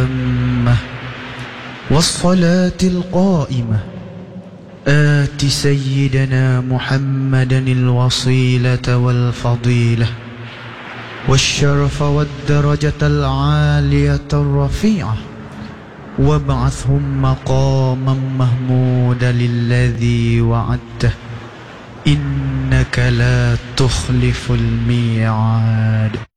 التامة والصلاة القائمة آت سيدنا محمدا الوصيلة والفضيلة والشرف والدرجة العالية الرفيعة وابعثهم مقاما محمودا الذي وعدته إنك لا تخلف الميعاد.